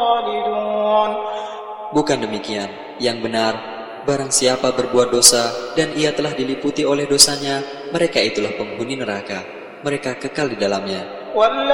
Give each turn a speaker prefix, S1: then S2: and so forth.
S1: خالدون.
S2: Bukan demikian, yang benar, barang siapa berbuat dosa dan ia telah diliputi oleh dosanya, mereka itulah penghuni neraka, mereka kekal di dalamnya.